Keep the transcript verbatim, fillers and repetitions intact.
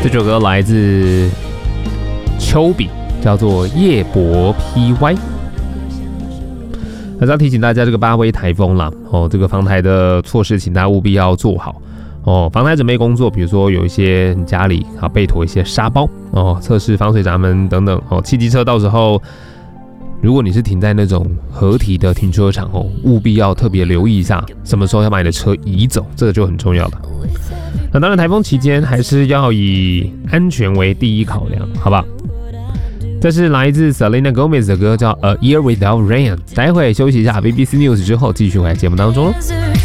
这首歌来自丘比，叫做叶伯 P Y。还是要提醒大家，这个八威台风啦，哦，这个防台的措施，请大家务必要做好哦。防台准备工作，比如说有一些你家里啊备妥一些沙包哦，测试防水闸门等等哦。汽机车到时候，如果你是停在那种合体的停车场哦，务必要特别留意一下，什么时候要把你的车移走，这个就很重要了。那当然，台风期间还是要以安全为第一考量，好吧？这是来自 Selena Gomez 的歌，叫《A Year Without Rain》。待会休息一下 B B C News 之后，继续回来节目当中咯。